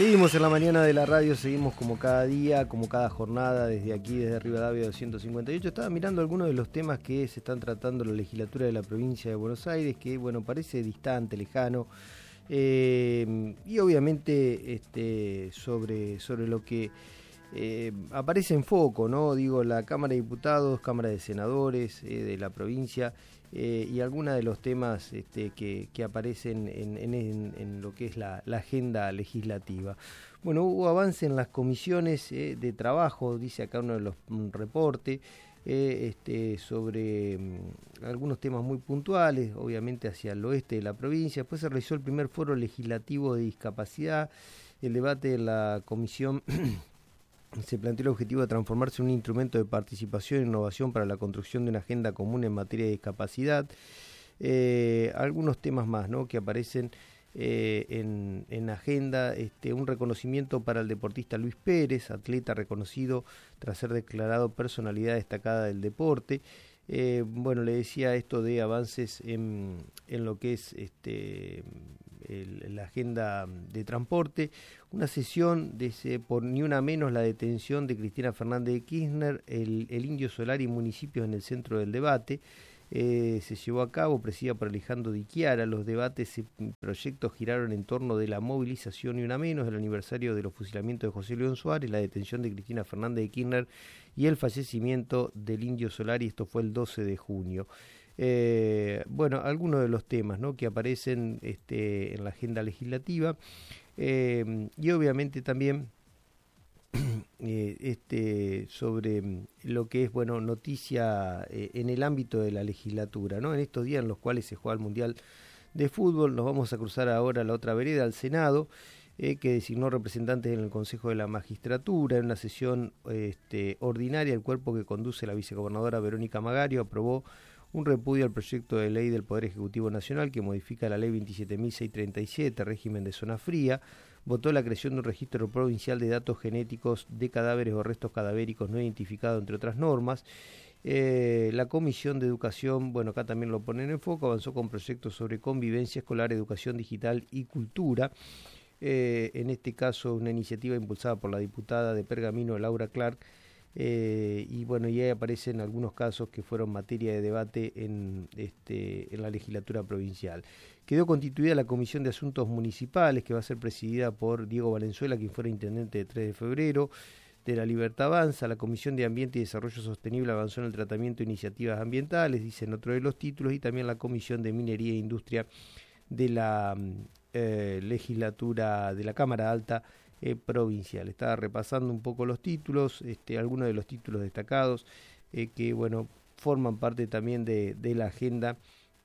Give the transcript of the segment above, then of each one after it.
Seguimos en la mañana de la radio, seguimos como cada día, como cada jornada, desde aquí, desde Rivadavia 258. Estaba mirando algunos de los temas que se están tratando en la legislatura de la provincia de Buenos Aires, que bueno, parece distante, lejano, y obviamente sobre lo que aparece en foco, ¿no? Digo, la Cámara de Diputados, Cámara de Senadores de la provincia, y algunos de los temas que aparecen en lo que es la agenda legislativa. Bueno, hubo avance en las comisiones de trabajo, dice acá uno de los reportes, sobre algunos temas muy puntuales, obviamente hacia el oeste de la provincia. Después se realizó el primer foro legislativo de discapacidad, el debate de la comisión. Se planteó el objetivo de transformarse en un instrumento de participación e innovación para la construcción de una agenda común en materia de discapacidad. Algunos temas más, ¿no?, que aparecen en agenda. Un reconocimiento para el deportista Luis Pérez, atleta reconocido tras ser declarado personalidad destacada del deporte. Bueno, le decía esto de avances en lo que es la agenda de transporte. Una sesión por ni una menos la detención de Cristina Fernández de Kirchner, el Indio Solari y municipios en el centro del debate. Se llevó a cabo, presidida por Alejandro Di Chiara. Los debates y proyectos giraron en torno de la movilización ni una menos, del aniversario de los fusilamientos de José León Suárez, la detención de Cristina Fernández de Kirchner y el fallecimiento del Indio Solari. Esto fue el 12 de junio. Bueno, algunos de los temas, ¿no?, que aparecen en la agenda legislativa, y obviamente también sobre lo que es, bueno, noticia en el ámbito de la legislatura, ¿no? En estos días en los cuales se juega el Mundial de Fútbol, nos vamos a cruzar ahora a la otra vereda, al Senado, que designó representantes en el Consejo de la Magistratura. En una sesión ordinaria, el cuerpo que conduce la vicegobernadora Verónica Magario aprobó un repudio al proyecto de ley del Poder Ejecutivo Nacional que modifica la ley 27.637, régimen de zona fría. Votó la creación de un registro provincial de datos genéticos de cadáveres o restos cadavéricos no identificados, entre otras normas. La Comisión de Educación, bueno, acá también lo ponen en foco, avanzó con proyectos sobre convivencia escolar, educación digital y cultura. En este caso, una iniciativa impulsada por la diputada de Pergamino, Laura Clark. Y bueno, y ahí aparecen algunos casos que fueron materia de debate en la legislatura provincial. Quedó constituida la Comisión de Asuntos Municipales, que va a ser presidida por Diego Valenzuela, quien fuera intendente de 3 de febrero. De La Libertad avanza. La Comisión de Ambiente y Desarrollo Sostenible avanzó en el tratamiento de iniciativas ambientales, dicen otro de los títulos. Y también la Comisión de Minería e Industria de la legislatura de la Cámara Alta provincial. Estaba repasando un poco los títulos, algunos de los títulos destacados que, bueno, forman parte también de la agenda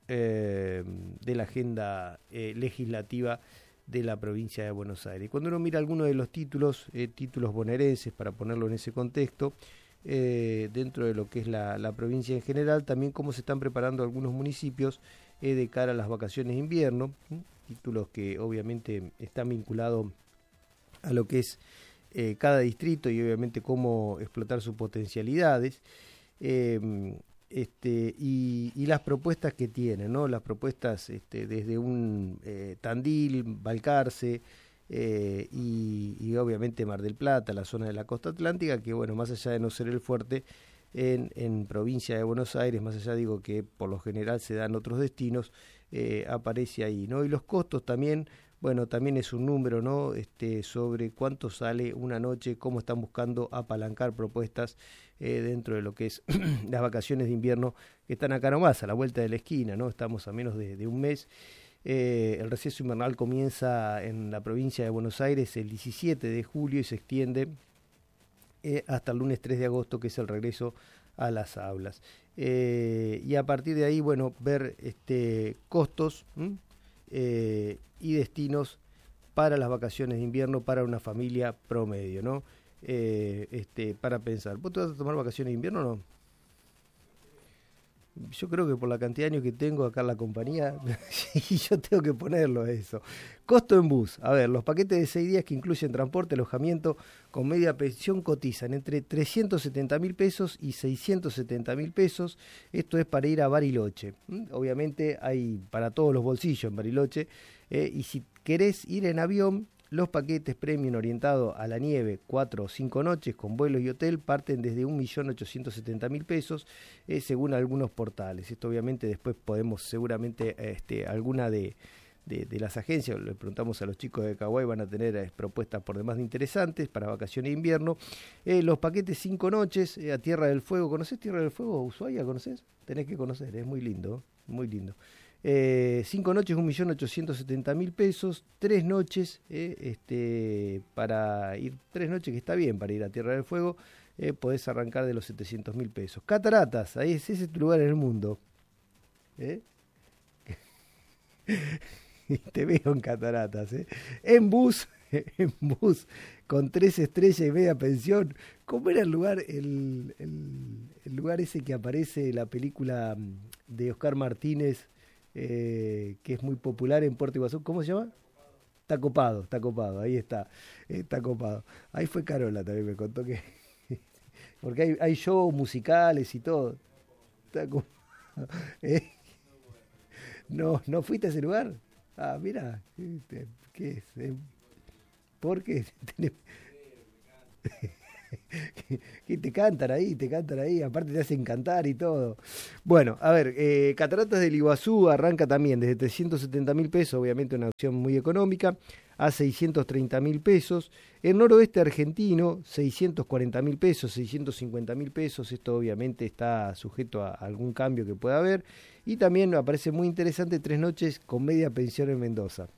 legislativa de la provincia de Buenos Aires. Cuando uno mira algunos de los títulos bonaerenses, para ponerlo en ese contexto, dentro de lo que es la provincia en general, también cómo se están preparando algunos municipios de cara a las vacaciones de invierno, títulos que obviamente están vinculados a lo que es cada distrito y obviamente cómo explotar sus potencialidades, y las propuestas que tienen, ¿no? Las propuestas desde un Tandil, Balcarce, y obviamente Mar del Plata, la zona de la costa atlántica, que bueno, más allá de no ser el fuerte en provincia de Buenos Aires, más allá digo que por lo general se dan otros destinos, aparece ahí, ¿no? Y los costos también, bueno, también es un número, ¿no? Sobre cuánto sale una noche, cómo están buscando apalancar propuestas dentro de lo que es las vacaciones de invierno, que están acá nomás, a la vuelta de la esquina, ¿no? Estamos a menos de un mes. El receso invernal comienza en la provincia de Buenos Aires el 17 de julio y se extiende hasta el lunes 3 de agosto, que es el regreso a las aulas. Y a partir de ahí, bueno, ver costos y destinos para las vacaciones de invierno para una familia promedio, ¿no? Para pensar. ¿Vos te vas a tomar vacaciones de invierno o no? Yo creo que por la cantidad de años que tengo acá en la compañía, yo tengo que ponerlo a eso. Costo en bus. A ver, los paquetes de 6 días que incluyen transporte, alojamiento con media pensión cotizan entre 370.000 pesos y 670.000 pesos. Esto es para ir a Bariloche. Obviamente hay para todos los bolsillos en Bariloche. Y si querés ir en avión, Los paquetes premium orientados a la nieve, 4 o 5 noches con vuelos y hotel, parten desde 1.870.000 pesos, según algunos portales. Esto obviamente después podemos seguramente, alguna de las agencias, le preguntamos a los chicos de Caguay, van a tener propuestas por demás de interesantes para vacaciones de invierno. Los paquetes 5 noches a Tierra del Fuego. ¿Conocés Tierra del Fuego, Ushuaia? ¿Conocés? Tenés que conocer, es muy lindo, muy lindo. 5 noches, 1.870.000 pesos, 3 noches, para ir, 3 noches que está bien para ir a Tierra del Fuego, podés arrancar de los 700.000 pesos. Cataratas, ahí ese es tu lugar en el mundo. Te veo en Cataratas, en bus, con 3 estrellas y media pensión. ¿Cómo era el lugar, el lugar ese que aparece en la película de Oscar Martínez? Que es muy popular en Puerto Iguazú, ¿cómo se llama? Está copado, ahí está, está copado. Ahí fue Carola también, me contó que, porque hay shows musicales y todo. Está copado. ¿No fuiste a ese lugar? Ah, mira, ¿qué es? ¿Por qué? Que te cantan ahí, aparte te hacen cantar y todo. Bueno, a ver, Cataratas del Iguazú arranca también desde 370.000 pesos, obviamente una opción muy económica, a 630.000 pesos. El noroeste argentino, 640.000 pesos, 650.000 pesos. Esto obviamente está sujeto a algún cambio que pueda haber. Y también me parece muy interesante 3 noches con media pensión en Mendoza.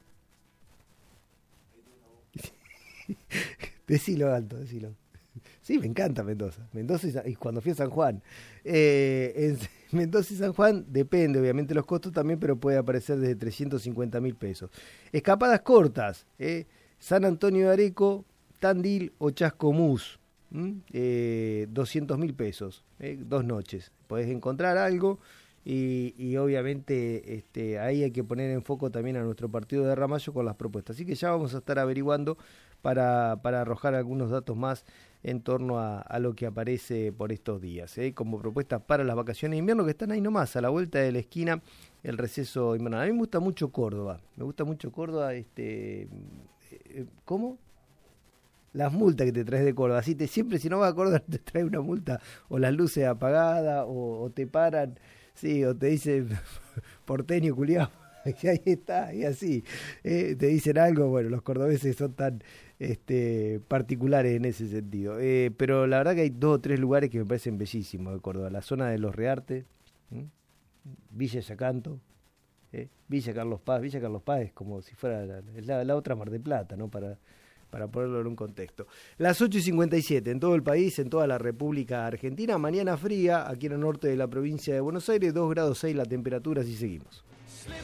Decilo alto, decilo. Sí, me encanta Mendoza. Y cuando fui a San Juan. En Mendoza y San Juan depende, obviamente, los costos también, pero puede aparecer desde 350.000 pesos. Escapadas cortas. San Antonio de Areco, Tandil o Chascomús. 200.000 pesos. 2 noches. Podés encontrar algo. Y obviamente ahí hay que poner en foco también a nuestro partido de Ramallo con las propuestas. Así que ya vamos a estar averiguando para arrojar algunos datos más en torno a lo que aparece por estos días, como propuestas para las vacaciones de invierno que están ahí nomás, a la vuelta de la esquina, el receso invernal. A mí me gusta mucho Córdoba, ¿cómo? Las multas que te traes de Córdoba. Así siempre si no vas a Córdoba te traes una multa, o las luces apagadas, o te paran. Sí, o te dicen porteño culiao, y ahí está, y así. Te dicen algo, bueno, los cordobeses son tan particulares en ese sentido. Pero la verdad que hay 2 o 3 lugares que me parecen bellísimos de Córdoba. La zona de Los Reartes, Villa Yacanto, Villa Carlos Paz. Villa Carlos Paz es como si fuera la otra Mar del Plata, ¿no? Para ponerlo en un contexto. Las 8:57 en todo el país, en toda la República Argentina. Mañana fría, aquí en el norte de la provincia de Buenos Aires, 2 grados 6 la temperatura, así seguimos.